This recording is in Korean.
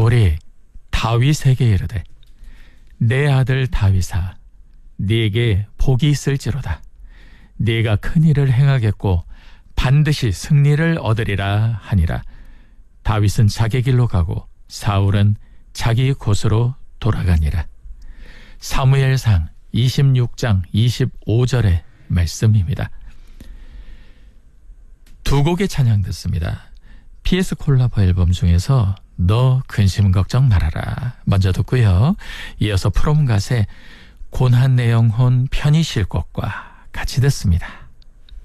사울이 다윗에게 이르되 내 아들 다윗아 네게 복이 있을지로다. 네가 큰 일을 행하겠고 반드시 승리를 얻으리라 하니라. 다윗은 자기 길로 가고 사울은 자기 곳으로 돌아가니라. 사무엘상 26장 25절의 말씀입니다. 두 곡의 찬양 듣습니다. PS 콜라보 앨범 중에서 너 근심 걱정 말아라 먼저 듣고요. 이어서 프롬갓의 고난 내 영혼 편히 쉴 곳과 같이 듣습니다.